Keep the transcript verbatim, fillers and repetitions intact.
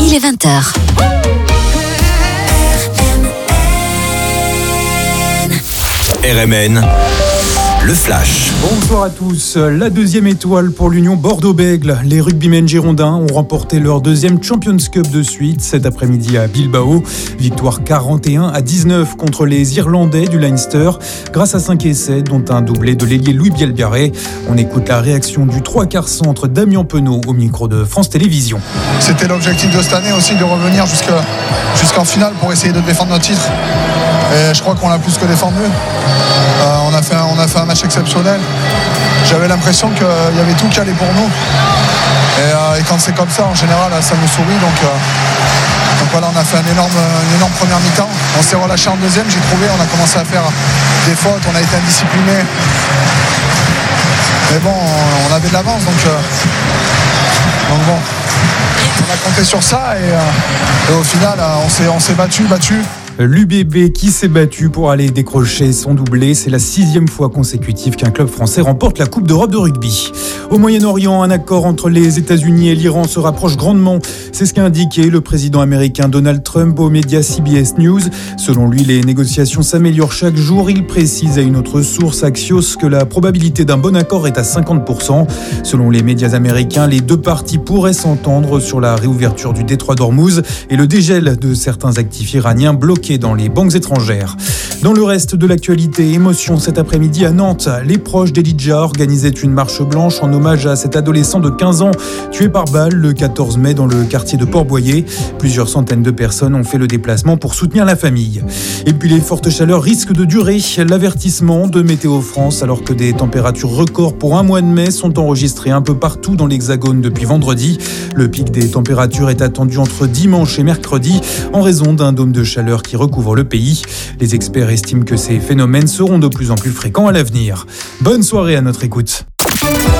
il est vingt heures. R M N, le flash. Bonsoir à tous. La deuxième étoile pour l'Union Bordeaux-Bègles. Les rugbymen girondins ont remporté leur deuxième Champions Cup de suite cet après-midi à Bilbao. Victoire quarante et un à dix-neuf contre les Irlandais du Leinster grâce à cinq essais dont un doublé de l'ailier Louis Bielbiarré. On écoute la réaction du trois quarts centre Damien Penaud au micro de France Télévisions. C'était l'objectif de cette année aussi, de revenir jusqu'à, jusqu'en finale pour essayer de défendre notre titre. Et je crois qu'on l'a plus que défendu. Euh, on, a fait un, on a fait un match exceptionnel. J'avais l'impression qu'il y avait tout qui allait pour nous. Et, euh, et quand c'est comme ça, en général, ça nous sourit. Donc, euh, donc voilà, on a fait un énorme, une énorme première mi-temps. On s'est relâché en deuxième, j'ai trouvé. On a commencé à faire des fautes, on a été indisciplinés. Mais bon, on avait de l'avance. Donc, euh, donc bon, on a compté sur ça. Et, euh, et au final, on s'est, on s'est battu, battu. L'U B B qui s'est battu pour aller décrocher son doublé. C'est la sixième fois consécutive qu'un club français remporte la Coupe d'Europe de rugby. Au Moyen-Orient, un accord entre les États-Unis et l'Iran se rapproche grandement. C'est ce qu'a indiqué le président américain Donald Trump aux médias C B S News. Selon lui, les négociations s'améliorent chaque jour. Il précise à une autre source, Axios, que la probabilité d'un bon accord est à cinquante pour cent. Selon les médias américains, les deux parties pourraient s'entendre sur la réouverture du détroit d'Ormuz et le dégel de certains actifs iraniens bloqués dans les banques étrangères. Dans le reste de l'actualité, émotion cet après-midi à Nantes. Les proches d'Elijah organisaient une marche blanche en hommage à cet adolescent de quinze ans tué par balle le quatorze mai dans le quartier de Port-Boyer. Plusieurs centaines de personnes ont fait le déplacement pour soutenir la famille. Et puis les fortes chaleurs risquent de durer. L'avertissement de Météo France alors que des températures records pour un mois de mai sont enregistrées un peu partout dans l'Hexagone depuis vendredi. Le pic des températures est attendu entre dimanche et mercredi en raison d'un dôme de chaleur qui recouvre le pays. Les experts estiment que ces phénomènes seront de plus en plus fréquents à l'avenir. Bonne soirée à notre écoute.